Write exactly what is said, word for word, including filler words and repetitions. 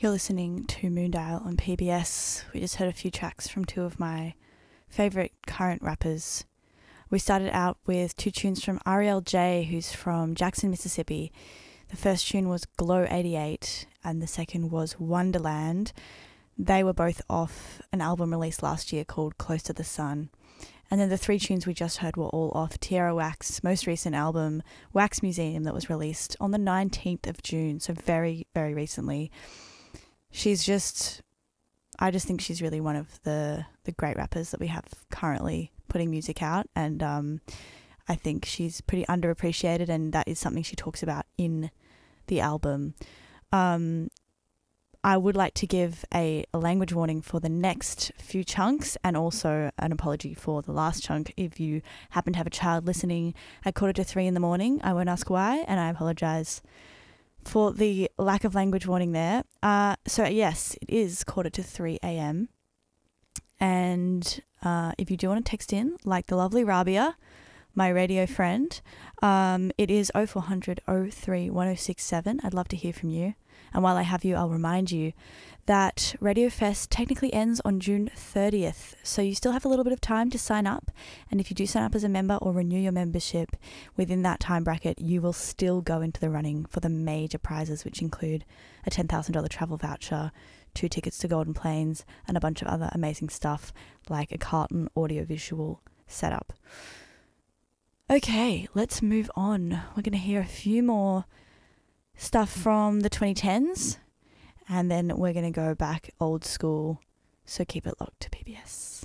You're listening to Moondale on P B S. We just heard a few tracks from two of my favourite current rappers. We started out with two tunes from Ariel J, who's from Jackson, Mississippi. The first tune was Glow eighty-eight and the second was Wonderland. They were both off an album released last year called Close to the Sun. And then the three tunes we just heard were all off Tierra Whack's most recent album, Wax Museum, that was released on the nineteenth of June, so very, very recently. She's just, I just think she's really one of the, the great rappers that we have currently putting music out. And um, I think she's pretty underappreciated, and that is something she talks about in the album. Um, I would like to give a, a language warning for the next few chunks, and also an apology for the last chunk. If you happen to have a child listening at quarter to three in the morning, I won't ask why, and I apologise for the lack of language warning there. Uh, so yes, it is quarter to three a.m. And uh, if you do want to text in, like the lovely Rabia, my radio friend, um, it is oh four hundred, oh three, one oh six seven. I'd love to hear from you. And while I have you, I'll remind you that Radio Fest technically ends on June thirtieth. So you still have a little bit of time to sign up. And if you do sign up as a member or renew your membership within that time bracket, you will still go into the running for the major prizes, which include a ten thousand dollars travel voucher, two tickets to Golden Plains, and a bunch of other amazing stuff like a Carlton audiovisual setup. Okay, let's move on. We're going to hear a few more stuff from the twenty tens, and then we're going to go back old school, so keep it locked to P B S.